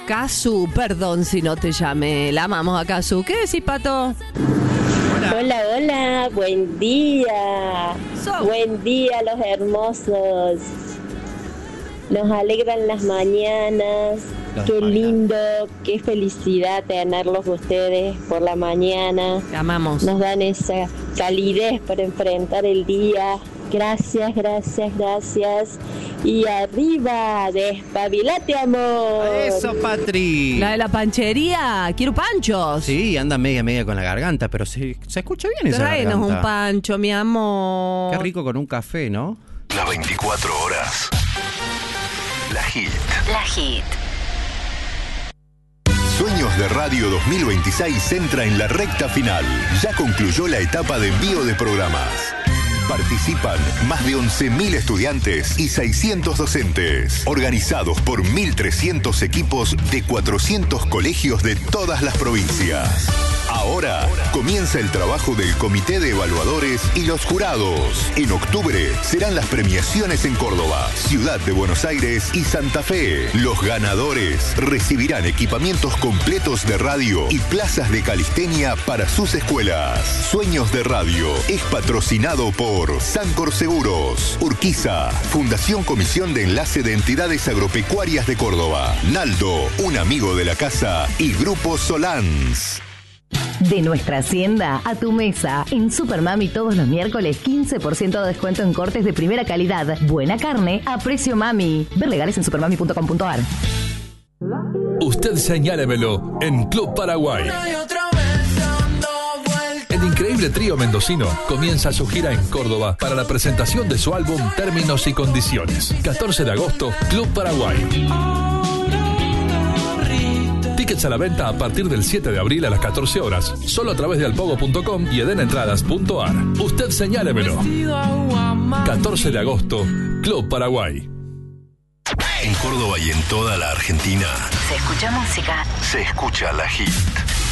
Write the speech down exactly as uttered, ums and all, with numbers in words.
Casu, perdón si no te llamé. La amamos a Casu. ¿Qué decís, Pato? Hola, hola, hola. Buen día. So. Buen día, los hermosos. Nos alegran las mañanas. Los qué mañanas. Lindo, qué felicidad tenerlos ustedes por la mañana. Te amamos. Nos dan esa calidez para enfrentar el día. Gracias, gracias, gracias. Y arriba, despabilate, amor. Eso, Patri. La de la panchería. Quiero panchos. Sí, anda media, media con la garganta, pero se, se escucha bien esa Tráenos garganta. un pancho, mi amor. Qué rico con un café, ¿no? Las veinticuatro horas. La Hit. La Hit. Sueños de Radio dos mil veintiséis entra en la recta final. Ya concluyó la etapa de envío de programas. Participan más de once mil estudiantes y seiscientos docentes, organizados por mil trescientos equipos de cuatrocientos colegios de todas las provincias. Ahora comienza el trabajo del Comité de Evaluadores y los jurados. En octubre serán las premiaciones en Córdoba, Ciudad de Buenos Aires y Santa Fe. Los ganadores recibirán equipamientos completos de radio y plazas de calistenia para sus escuelas. Sueños de Radio es patrocinado por Sancor Seguros, Urquiza, Fundación Comisión de Enlace de Entidades Agropecuarias de Córdoba, Naldo, un amigo de la casa y Grupo Solans. De nuestra hacienda a tu mesa. En Supermami todos los miércoles quince por ciento de descuento en cortes de primera calidad. Buena carne a precio mami. Ver legales en supermami punto com punto a r. Usted señálemelo en Club Paraguay. El increíble trío mendocino comienza su gira en Córdoba para la presentación de su álbum Términos y Condiciones. catorce de agosto, Club Paraguay. Tickets a la venta a partir del siete de abril a las catorce horas, solo a través de alpogo punto com y edenentradas punto a r. Usted señálemelo. catorce de agosto, Club Paraguay. En Córdoba y en toda la Argentina se escucha música. Se escucha La Hit.